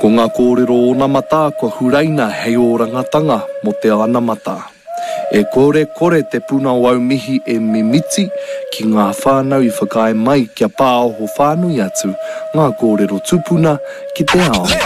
Ko ngā kōrero o nā mata, ko huraina hei o rangatanga mo te ana mata. E kore te puna o au mihi e mimiti ki ngā whānau I whakae mai kia pāoho whānui atu ngā kōrero tupuna ki te ao.